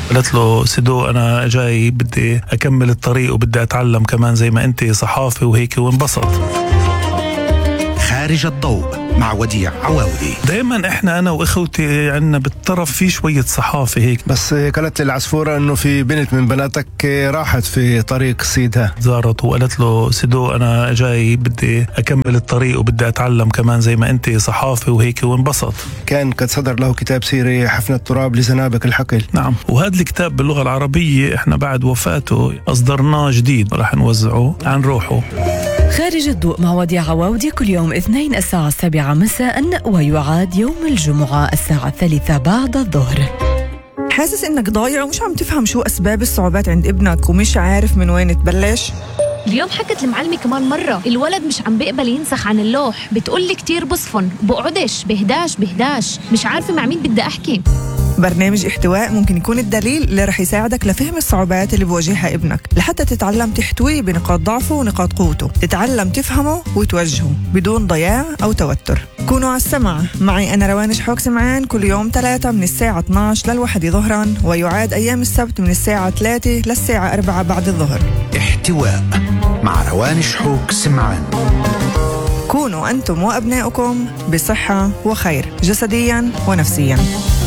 قالت له سيدو أنا جاي بدي أكمل الطريق وبدي أتعلم كمان زي ما أنت صحافي وهيك، وانبسط. خارج الضوء مع وديع عواودي. دائما احنا انا واخوتي عنا بالطرف في شوية صحافة هيك. بس قالت لي العصفورة انه في بنت من بناتك راحت في طريق صيدها، زارت وقالت له سيدو انا جاي بدي اكمل الطريق وبدي اتعلم كمان زي ما انت صحافي وهيك، وانبسط. كان قد صدر له كتاب سيري حفنة التراب لزنابك الحقل. نعم، وهذا الكتاب باللغة العربية احنا بعد وفاته اصدرناه جديد، راح نوزعه عن روحه. خارج الضوء مع وديع عواودي كل يوم اثنين الساعة 7 مساء، ويعاد يوم الجمعة الساعة 3 بعد الظهر. حاسس إنك ضايع ومش عم تفهم شو أسباب الصعوبات عند ابنك ومش عارف من وين تبلش؟ اليوم حكت المعلمة كمان مرة الولد مش عم بيقبل ينسخ عن اللوح، بتقولي كتير بصفن، بقعدش بهداش، مش عارفة مع مين بدي أحكي. برنامج احتواء ممكن يكون الدليل اللي رح يساعدك لفهم الصعوبات اللي بواجهها ابنك، لحتى تتعلم تحتويه بنقاط ضعفه ونقاط قوته، تتعلم تفهمه وتوجهه بدون ضياع أو توتر. كونوا على السمع معي أنا روان شحوك سمعان كل يوم 3 من الساعة 12 لل1 ظهرا، ويعاد أيام السبت من الساعة 3 للساعة 4 بعد الظهر. احتواء مع روان شحوك سمعان. كونوا أنتم وأبنائكم بصحة وخير جسديا ونفسيا.